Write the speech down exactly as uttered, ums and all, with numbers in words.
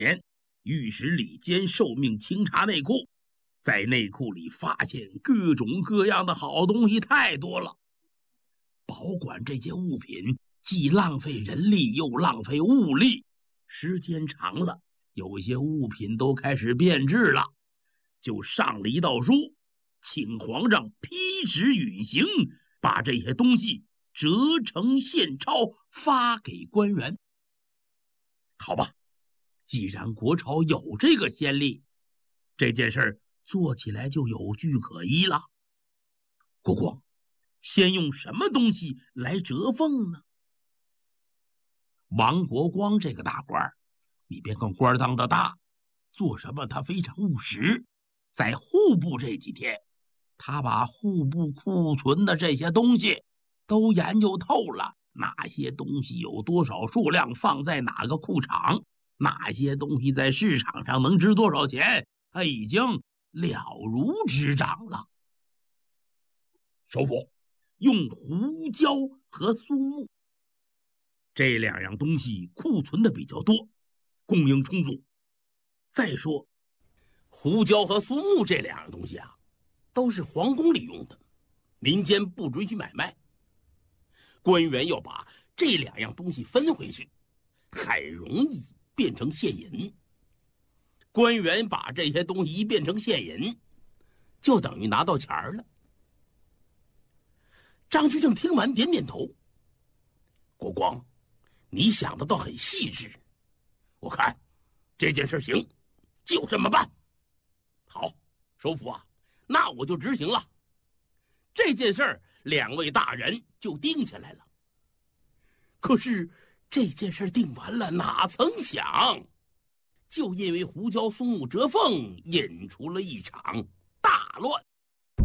天，御史李坚受命清查内库，在内库里发现各种各样的好东西太多了。保管这些物品既浪费人力又浪费物力，时间长了，有些物品都开始变质了，就上了一道书，请皇上批旨允行，把这些东西折成现钞发给官员。好吧，既然国朝有这个先例，这件事做起来就有据可依了。国光，先用什么东西来折俸呢？王国光这个大官，你别看官当的大，做什么他非常务实。在户部这几天，他把户部库存的这些东西都研究透了，哪些东西有多少数量放在哪个库场，哪些东西在市场上能值多少钱，他已经了如指掌了。首府用胡椒和苏木这两样东西库存的比较多，供应充足。再说胡椒和苏木这两样东西啊，都是皇宫里用的，民间不准许买卖。官员要把这两样东西分回去，很容易变成现银。官员把这些东西一变成现银，就等于拿到钱了。张居正听完点点头。国光，你想的倒很细致，我看这件事行，就这么办。好，首府啊，那我就执行了。这件事儿，两位大人就定下来了。可是这件事定完了，哪曾想，就因为胡椒苏木折凤，引出了一场大乱。